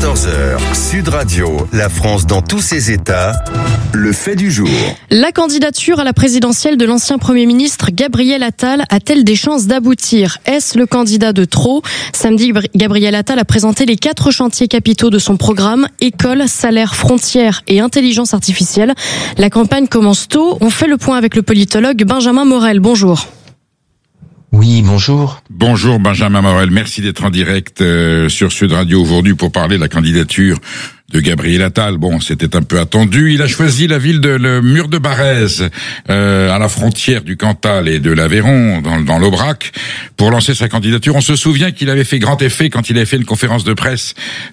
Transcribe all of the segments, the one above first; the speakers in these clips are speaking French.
14h, Sud Radio, la France dans tous ses états, le fait du jour. La candidature à la présidentielle de l'ancien Premier ministre Gabriel Attal a-t-elle des chances d'aboutir ? Est-ce le candidat de trop ? Samedi, Gabriel Attal a présenté les 4 chantiers capitaux de son programme, école, salaire, frontières et intelligence artificielle. La campagne commence tôt. On fait le point avec le politologue Benjamin Morel. Bonjour. Oui, bonjour. Bonjour Benjamin Morel, merci d'être en direct sur Sud Radio aujourd'hui pour parler de la candidature de Gabriel Attal. Bon, c'était un peu attendu. Il a choisi la ville de le Mur de Barrez, à la frontière du Cantal et de l'Aveyron, dans l'Aubrac, pour lancer sa candidature. On se souvient qu'il avait fait grand effet quand il avait fait une conférence de presse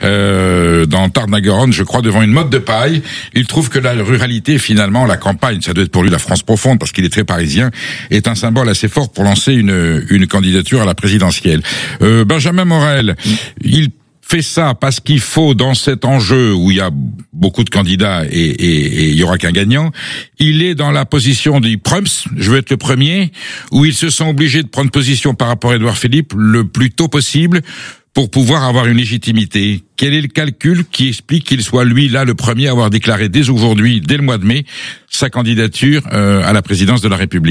dans Tarn-et-Garonne, je crois, devant une motte de paille. Il trouve que la ruralité, finalement, la campagne, ça doit être pour lui la France profonde, parce qu'il est très parisien, est un symbole assez fort pour lancer une candidature à la présidentielle. Benjamin Morel, il fait ça parce qu'il faut, dans cet enjeu où il y a beaucoup de candidats et il y aura qu'un gagnant, il est dans la position du Prums, je veux être le premier, où ils se sont obligés de prendre position par rapport à Édouard Philippe le plus tôt possible pour pouvoir avoir une légitimité. Quel est le calcul qui explique qu'il soit lui là le premier à avoir déclaré dès aujourd'hui, dès le mois de mai, sa candidature à la présidence de la République ?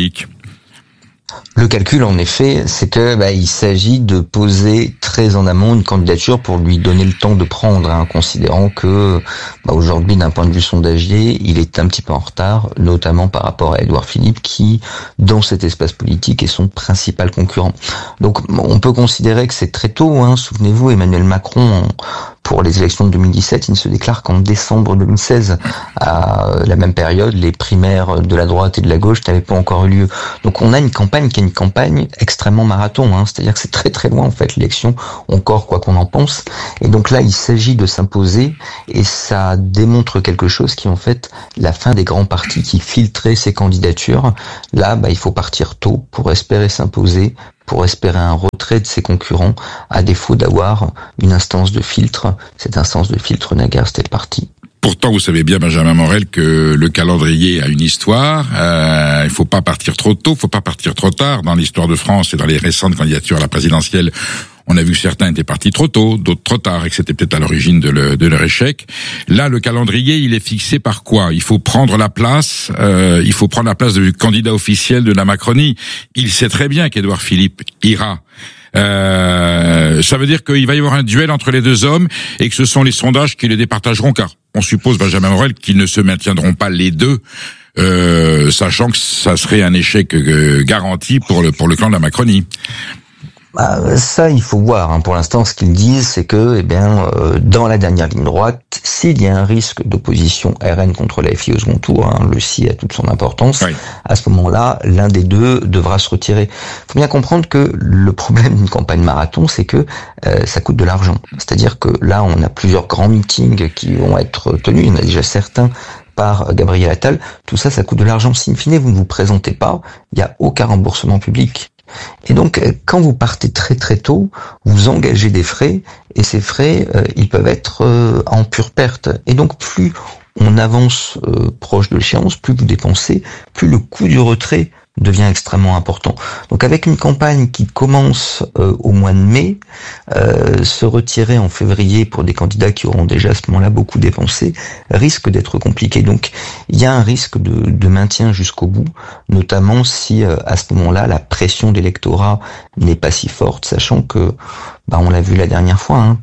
Le calcul, en effet, c'est que il s'agit de poser très en amont une candidature pour lui donner le temps de prendre, considérant que aujourd'hui, d'un point de vue sondagier, il est un petit peu en retard, notamment par rapport à Édouard Philippe, qui, dans cet espace politique, est son principal concurrent. Donc, on peut considérer que c'est très tôt. Souvenez-vous, Emmanuel Macron, pour les élections de 2017, il ne se déclare qu'en décembre 2016. À la même période, les primaires de la droite et de la gauche n'avaient pas encore eu lieu. Donc, on a une campagne qui est une campagne extrêmement marathon, c'est-à-dire que c'est très très loin en fait l'élection, encore quoi qu'on en pense, et donc là il s'agit de s'imposer, et ça démontre quelque chose qui est en fait la fin des grands partis qui filtraient ces candidatures. Là il faut partir tôt pour espérer s'imposer, pour espérer un retrait de ses concurrents, à défaut d'avoir une instance de filtre. Cette instance de filtre naguère, c'était le parti. Pourtant, vous savez bien, Benjamin Morel, que le calendrier a une histoire. Il faut pas partir trop tôt, faut pas partir trop tard. Dans l'histoire de France et dans les récentes candidatures à la présidentielle, on a vu que certains étaient partis trop tôt, d'autres trop tard, et que c'était peut-être à l'origine de leur échec. Là, le calendrier, il est fixé par quoi ? Il faut prendre la place. Il faut prendre la place du candidat officiel de la Macronie. Il sait très bien qu'Édouard Philippe ira. Ça veut dire qu'il va y avoir un duel entre les deux hommes et que ce sont les sondages qui les départageront, car on suppose, Benjamin Morel, qu'ils ne se maintiendront pas les deux, sachant que ça serait un échec garanti pour le clan de la Macronie. Ça, il faut voir. Pour l'instant, ce qu'ils disent, c'est que, dans la dernière ligne droite, s'il y a un risque d'opposition RN contre la FI au second tour, le si a toute son importance, oui. À ce moment-là, l'un des deux devra se retirer. Il faut bien comprendre que le problème d'une campagne marathon, c'est que ça coûte de l'argent. C'est-à-dire que là, on a plusieurs grands meetings qui vont être tenus. Il y en a déjà certains par Gabriel Attal. Tout ça, ça coûte de l'argent. Si in fine, vous ne vous présentez pas, il n'y a aucun remboursement public. Et donc, quand vous partez très très tôt, vous engagez des frais, et ces frais, ils peuvent être en pure perte. Et donc, plus on avance proche de l'échéance, plus vous dépensez, plus le coût du retrait devient extrêmement important. Donc avec une campagne qui commence au mois de mai, se retirer en février pour des candidats qui auront déjà à ce moment-là beaucoup dépensé risque d'être compliqué. Donc il y a un risque de maintien jusqu'au bout, notamment si à ce moment-là la pression de l'électorat n'est pas si forte, sachant que on l'a vu la dernière fois,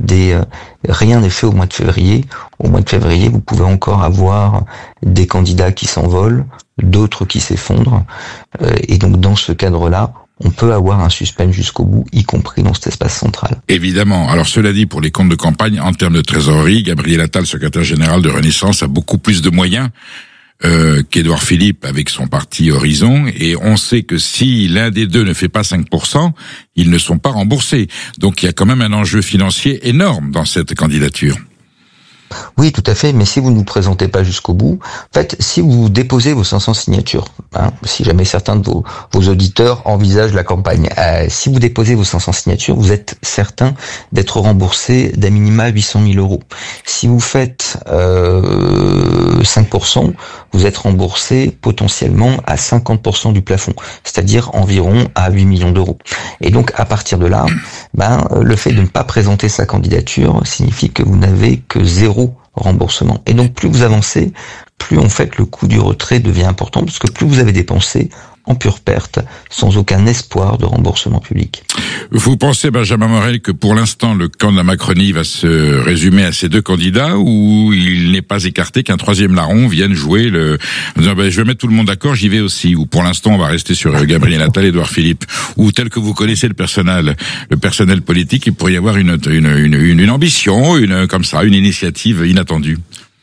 rien n'est fait au mois de février. Au mois de février, vous pouvez encore avoir des candidats qui s'envolent, d'autres qui s'effondrent, et donc dans ce cadre-là, on peut avoir un suspense jusqu'au bout, y compris dans cet espace central. Évidemment. Alors cela dit, pour les comptes de campagne, en termes de trésorerie, Gabriel Attal, secrétaire général de Renaissance, a beaucoup plus de moyens qu'Édouard Philippe avec son parti Horizon, et on sait que si l'un des deux ne fait pas 5%, ils ne sont pas remboursés. Donc il y a quand même un enjeu financier énorme dans cette candidature. Oui, tout à fait, mais si vous ne vous présentez pas jusqu'au bout, en fait, si vous déposez vos 500 signatures, si jamais certains de vos auditeurs envisagent la campagne, si vous déposez vos 500 signatures, vous êtes certain d'être remboursé d'à minima 800 000 euros. Si vous faites 5%, vous êtes remboursé potentiellement à 50% du plafond, c'est-à-dire environ à 8 millions d'euros. Et donc à partir de là, le fait de ne pas présenter sa candidature signifie que vous n'avez que 0 remboursement. Et donc plus vous avancez, plus en fait le coût du retrait devient important, parce que plus vous avez dépensé en pure perte, sans aucun espoir de remboursement public. Vous pensez, Benjamin Morel, que pour l'instant le camp de la Macronie va se résumer à ces deux candidats, ou il n'est pas écarté qu'un troisième larron vienne jouer en disant, je vais mettre tout le monde d'accord, j'y vais aussi, ou pour l'instant on va rester sur Gabriel Attal et Édouard Philippe, ou tel que vous connaissez le personnel politique, il pourrait y avoir une ambition, une initiative inattendue?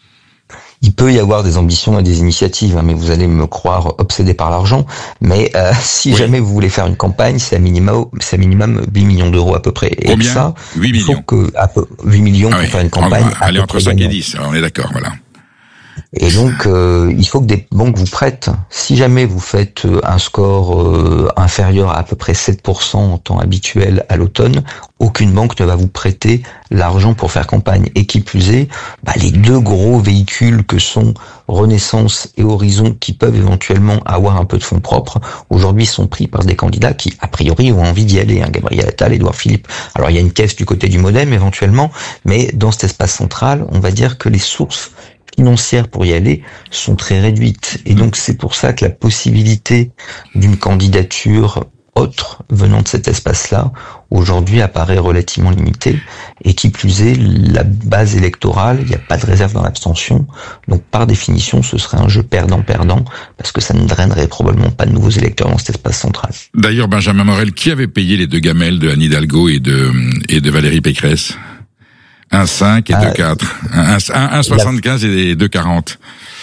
Il peut y avoir des ambitions et des initiatives, mais vous allez me croire obsédé par l'argent. Mais si jamais vous voulez faire une campagne, c'est à minimum 8 millions d'euros à peu près. Et combien? ça, 8 millions. Il faut que 8 millions pour faire une campagne. Allez, entre 5 et 10, on est d'accord, voilà. Et donc, il faut que des banques vous prêtent. Si jamais vous faites un score inférieur à peu près 7% en temps habituel à l'automne, aucune banque ne va vous prêter l'argent pour faire campagne. Et qui plus est, les deux gros véhicules que sont Renaissance et Horizon, qui peuvent éventuellement avoir un peu de fonds propres, aujourd'hui sont pris par des candidats qui, a priori, ont envie d'y aller. Gabriel Attal, Édouard Philippe. Alors, il y a une caisse du côté du MoDem, éventuellement, mais dans cet espace central, on va dire que les sources financières pour y aller sont très réduites. Et donc c'est pour ça que la possibilité d'une candidature autre venant de cet espace-là, aujourd'hui apparaît relativement limitée. Et qui plus est, la base électorale, il n'y a pas de réserve dans l'abstention. Donc par définition, ce serait un jeu perdant-perdant, parce que ça ne drainerait probablement pas de nouveaux électeurs dans cet espace central. D'ailleurs, Benjamin Morel, qui avait payé les deux gamelles de Anne Hidalgo et de Valérie Pécresse? 1,5 et 2,4. 1,75 et 2,40.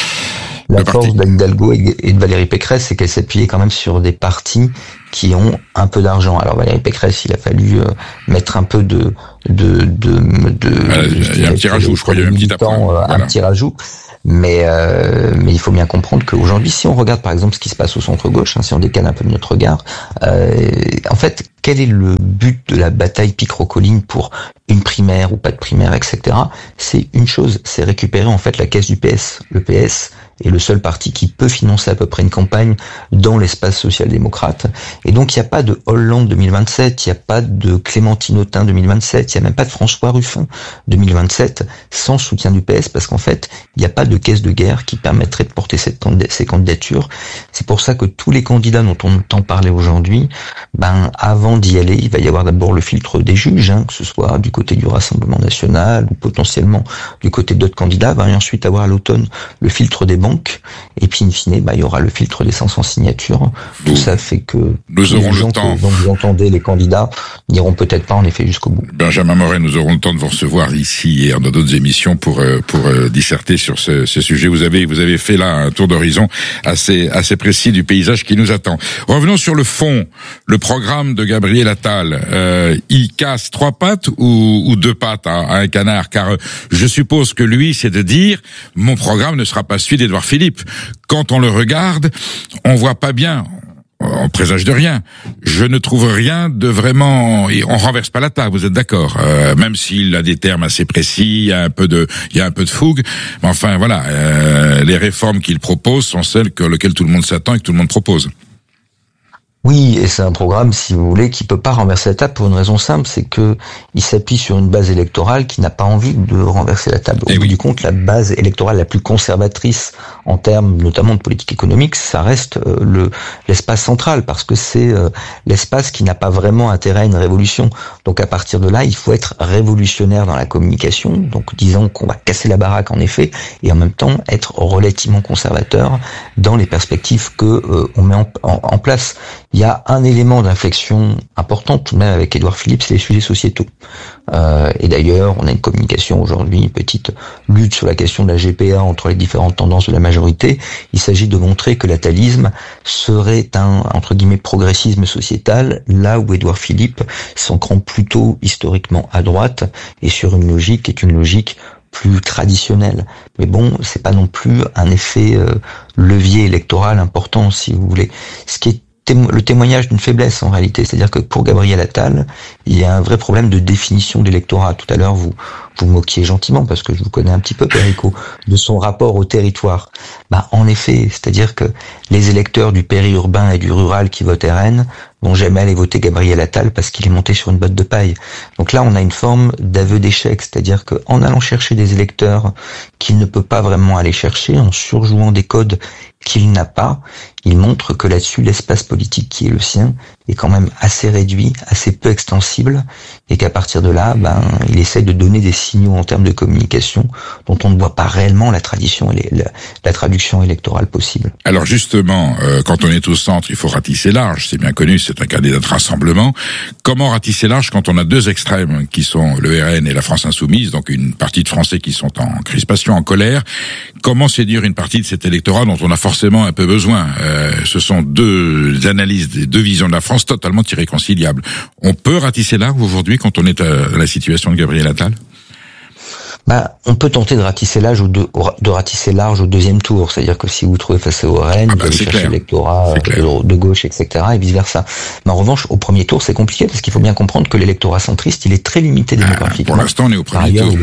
La force d'Anne Hidalgo et de Valérie Pécresse, c'est qu'elle s'appuyait quand même sur des partis qui ont un peu d'argent. Alors Valérie Pécresse, il a fallu mettre un peu il y a un petit rajout, je crois, il y a un petit apprend. Un petit rajout. Mais il faut bien comprendre qu'aujourd'hui, si on regarde par exemple ce qui se passe au centre-gauche, si on décale un peu notre regard, en fait, quel est le but de la bataille picrocoline pour une primaire ou pas de primaire, etc. C'est une chose, c'est récupérer en fait la caisse du PS. Le PS est le seul parti qui peut financer à peu près une campagne dans l'espace social-démocrate. Et donc il n'y a pas de Hollande 2027, il n'y a pas de Clémentine Autain 2027, il n'y a même pas de François Ruffin 2027 sans soutien du PS, parce qu'en fait, il n'y a pas de caisse de guerre qui permettrait de porter ces candidatures. C'est pour ça que tous les candidats dont on entend parler aujourd'hui, avant d'y aller, il va y avoir d'abord le filtre des juges, que ce soit du côté du Rassemblement national ou potentiellement du côté d'autres candidats, va ensuite avoir à l'automne le filtre des banques, et puis in fine, il y aura le filtre des 500 signatures. Tout ça fait que nous aurons le temps. Dont vous entendez, les candidats n'iront peut-être pas en effet jusqu'au bout. Benjamin Morel, nous aurons le temps de vous recevoir ici et dans d'autres émissions pour disserter sur ce sujet. Vous avez fait là un tour d'horizon assez précis du paysage qui nous attend. Revenons sur le fond, le programme de Gabriel Attal. Il casse 3 pattes ou 2 pattes à un canard, car je suppose que lui, c'est de dire mon programme ne sera pas celui d'Édouard Philippe. Quand on le regarde, on voit pas bien. On présage de rien. Je ne trouve rien de vraiment. On renverse pas la table. Vous êtes d'accord? Même s'il a des termes assez précis, il y a un peu de fougue. Mais enfin, voilà. Les réformes qu'il propose sont celles auxquelles tout le monde s'attend et que tout le monde propose. Oui, et c'est un programme, si vous voulez, qui peut pas renverser la table pour une raison simple, c'est que il s'appuie sur une base électorale qui n'a pas envie de renverser la table. Au bout du compte, la base électorale la plus conservatrice en termes notamment de politique économique, ça reste l'espace central, parce que c'est l'espace qui n'a pas vraiment intérêt à une révolution. Donc à partir de là, il faut être révolutionnaire dans la communication, donc disons qu'on va casser la baraque en effet, et en même temps être relativement conservateur dans les perspectives que on met en place. Il y a un élément d'inflexion important tout de même avec Édouard Philippe, c'est les sujets sociétaux. Et d'ailleurs, on a une communication aujourd'hui, une petite lutte sur la question de la GPA entre les différentes tendances de la majorité. Il s'agit de montrer que l'atalisme serait un, entre guillemets, progressisme sociétal, là où Édouard Philippe s'ancre plutôt historiquement à droite et sur une logique qui est une logique plus traditionnelle. Mais bon, c'est pas non plus un effet levier électoral important, si vous voulez. Ce qui est le témoignage d'une faiblesse en réalité, c'est-à-dire que pour Gabriel Attal, il y a un vrai problème de définition d'électorat. Tout à l'heure, vous vous moquiez gentiment, parce que je vous connais un petit peu, Perico, de son rapport au territoire. En effet, c'est-à-dire que les électeurs du périurbain et du rural qui votent RN vont jamais aller voter Gabriel Attal parce qu'il est monté sur une botte de paille. Donc là, on a une forme d'aveu d'échec, c'est-à-dire qu'en allant chercher des électeurs qu'il ne peut pas vraiment aller chercher, en surjouant des codes qu'il n'a pas, il montre que là-dessus, l'espace politique qui est le sien est quand même assez réduit, assez peu extensible, et qu'à partir de là, il essaie de donner des signaux en termes de communication dont on ne voit pas réellement la traduction électorale possible. Alors justement, quand on est au centre, il faut ratisser large, c'est bien connu, c'est un candidat de rassemblement. Comment ratisser large quand on a deux extrêmes qui sont le RN et la France Insoumise, donc une partie de Français qui sont en crispation, en colère? Comment séduire une partie de cet électorat dont on a forcément un peu besoin? Ce sont deux analyses, deux visions de la France totalement irréconciliables. On peut ratisser large aujourd'hui quand on est à la situation de Gabriel Attal? On peut tenter de ratisser large au deuxième tour, c'est-à-dire que si vous trouvez face au RN, vous allez chercher l'électorat de gauche, etc., et vice-versa. Mais en revanche, au premier tour, c'est compliqué parce qu'il faut bien comprendre que l'électorat centriste, il est très limité démographiquement. Pour l'instant, on est au premier tour.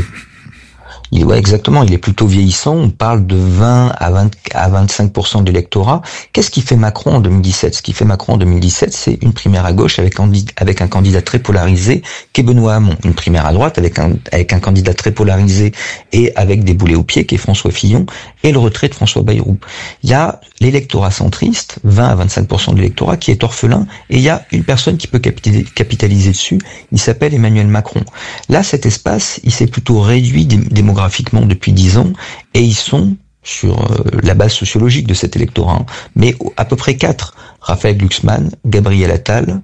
Exactement, il est plutôt vieillissant, on parle de 20 à 25% de l'électorat. Qu'est-ce qui fait Macron en 2017? Ce qui fait Macron en 2017, c'est une primaire à gauche avec un candidat très polarisé qu'est Benoît Hamon, une primaire à droite avec un candidat très polarisé et avec des boulets aux pieds qu'est François Fillon, et le retrait de François Bayrou. Il y a l'électorat centriste, 20 à 25% de l'électorat, qui est orphelin, et il y a une personne qui peut capitaliser dessus, il s'appelle Emmanuel Macron. Là, cet espace, il s'est plutôt réduit démographiquement depuis 10 ans, et ils sont sur la base sociologique de cet électorat, mais à peu près 4. Raphaël Glucksmann, Gabriel Attal,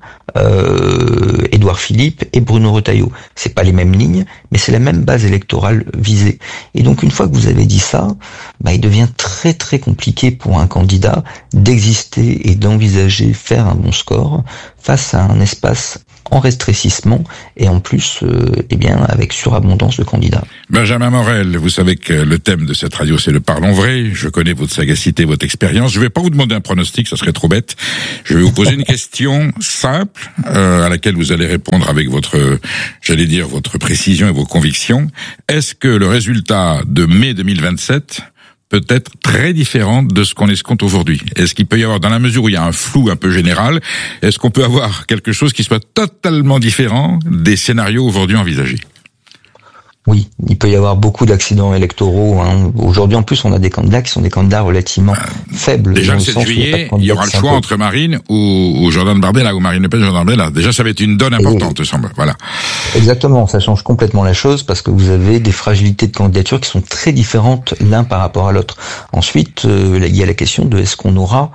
Édouard Philippe et Bruno Retailleau. C'est pas les mêmes lignes, mais c'est la même base électorale visée. Et donc une fois que vous avez dit ça, il devient très très compliqué pour un candidat d'exister et d'envisager faire un bon score face à un espace en rétrécissement et en plus avec surabondance de candidats. Benjamin Morel, vous savez que le thème de cette radio c'est le parlons vrai. Je connais votre sagacité, votre expérience. Je vais pas vous demander un pronostic, ça serait trop bête. Je vais vous poser une question simple à laquelle vous allez répondre avec votre précision et vos convictions. Est-ce que le résultat de mai 2027 peut être très différente de ce qu'on escompte aujourd'hui? Est-ce qu'il peut y avoir, dans la mesure où il y a un flou un peu général, est-ce qu'on peut avoir quelque chose qui soit totalement différent des scénarios aujourd'hui envisagés? Oui, il peut y avoir beaucoup d'accidents électoraux. Aujourd'hui, en plus, on a des candidats qui sont des candidats relativement faibles. Déjà le 7 juillet, il y aura le choix entre Marine ou Jordan Bardella, ou Marine Le Pen, Jordan Bardella. Déjà, ça va être une donne importante, semble. Voilà. Exactement, ça change complètement la chose parce que vous avez des fragilités de candidature qui sont très différentes l'un par rapport à l'autre. Ensuite, il y a la question de est-ce qu'on aura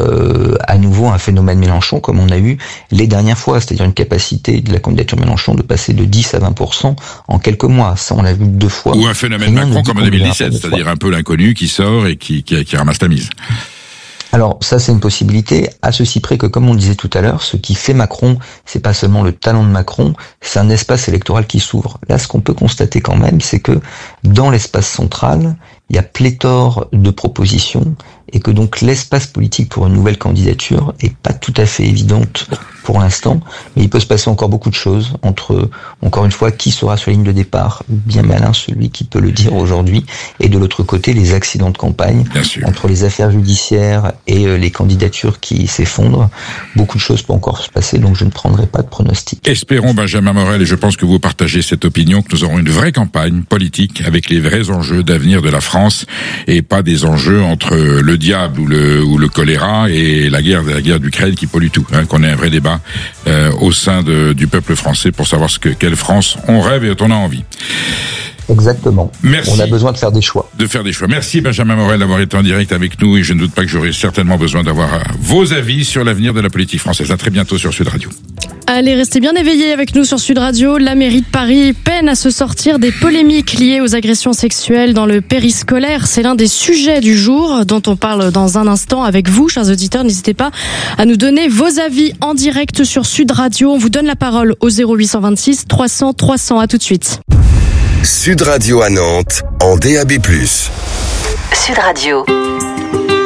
à nouveau un phénomène Mélenchon comme on a eu les dernières fois, c'est-à-dire une capacité de la candidature Mélenchon de passer de 10 à 20% en quelques mois. Ça, on l'a vu 2 fois. Ou un phénomène Macron comme en 2017, c'est-à-dire un peu l'inconnu qui sort et qui ramasse la mise. Alors ça, c'est une possibilité, à ceci près que, comme on le disait tout à l'heure, ce qui fait Macron, c'est pas seulement le talent de Macron, c'est un espace électoral qui s'ouvre. Là, ce qu'on peut constater quand même, c'est que dans l'espace central, il y a pléthore de propositions et que donc l'espace politique pour une nouvelle candidature est pas tout à fait évidente pour l'instant, mais il peut se passer encore beaucoup de choses entre, encore une fois, qui sera sur la ligne de départ, bien malin celui qui peut le dire aujourd'hui, et de l'autre côté, les accidents de campagne, entre les affaires judiciaires et les candidatures qui s'effondrent, beaucoup de choses peuvent encore se passer, donc je ne prendrai pas de pronostic. Espérons, Benjamin Morel, et je pense que vous partagez cette opinion, que nous aurons une vraie campagne politique avec les vrais enjeux d'avenir de la France, et pas des enjeux entre le diable ou le choléra et la guerre d'Ukraine qui pollue tout, qu'on ait un vrai débat au sein du peuple français pour savoir quelle France on rêve et dont on a envie. Exactement. Merci. On a besoin de faire des choix. Merci Benjamin Morel d'avoir été en direct avec nous, et je ne doute pas que j'aurai certainement besoin d'avoir vos avis sur l'avenir de la politique française. À très bientôt sur Sud Radio. Allez, restez bien éveillés avec nous sur Sud Radio. La mairie de Paris peine à se sortir des polémiques liées aux agressions sexuelles dans le périscolaire. C'est l'un des sujets du jour dont on parle dans un instant avec vous, chers auditeurs. N'hésitez pas à nous donner vos avis en direct sur Sud Radio. On vous donne la parole au 0826 300 300. À tout de suite. Sud Radio à Nantes, en DAB+. Sud Radio.